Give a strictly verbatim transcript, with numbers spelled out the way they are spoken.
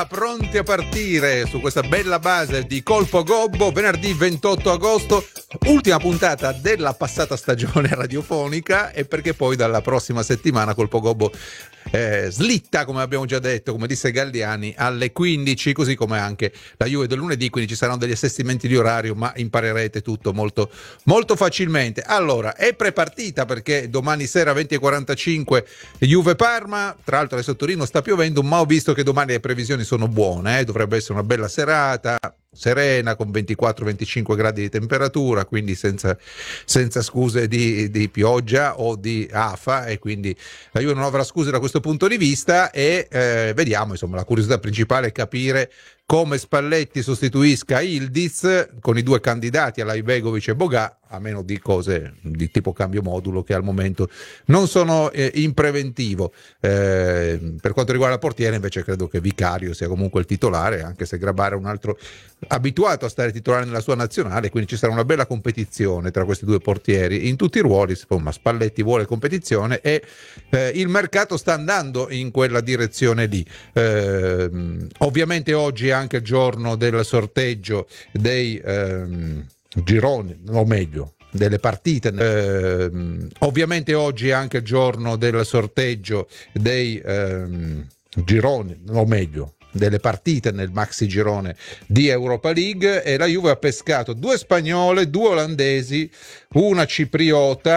Pronti a partire su questa bella base di Colpo Gobbo, venerdì ventotto agosto, ultima puntata della passata stagione radiofonica, e perché poi dalla prossima settimana Colpo Gobbo eh, slitta, come abbiamo già detto, come disse Galliani, alle quindici, così come anche la Juve del lunedì, quindi ci saranno degli assestimenti di orario, ma imparerete tutto molto, molto facilmente. Allora, è prepartita perché domani sera venti e quarantacinque Juve-Parma, tra l'altro adesso a Torino sta piovendo, ma ho visto che domani le previsioni sono buone, eh? Dovrebbe essere una bella serata, serena, con ventiquattro venticinque gradi di temperatura, quindi senza, senza scuse di, di pioggia o di afa, e quindi la Juve non avrà scuse da questo punto di vista. E eh, vediamo, insomma, la curiosità principale è capire come Spalletti sostituisca Ildiz con i due candidati, Alaibegovic e Bogà, a meno di cose di tipo cambio modulo che al momento non sono eh, in preventivo. Eh, per quanto riguarda il portiere, invece, credo che Vicario sia comunque il titolare, anche se Grabara è un altro abituato a stare titolare nella sua nazionale, quindi ci sarà una bella competizione tra questi due portieri in tutti i ruoli. Insomma, Spalletti vuole competizione e eh, il mercato sta andando in quella direzione lì. Eh, ovviamente oggi è anche il giorno del sorteggio dei ehm, gironi, o meglio delle partite. Eh, ovviamente oggi è anche il giorno del sorteggio dei ehm, gironi, o meglio delle partite nel maxi girone di Europa League, e la Juve ha pescato due spagnole, due olandesi, una cipriota